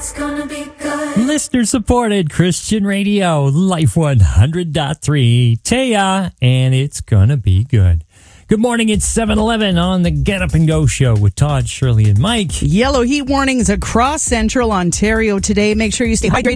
Listener supported Christian radio, Life 100.3, Taya, and it's gonna be good. Good morning, it's 7-Eleven on the Get Up and Go show with Todd, Shirley, and Mike. Yellow heat warnings across central Ontario today. Make sure you stay hydrated.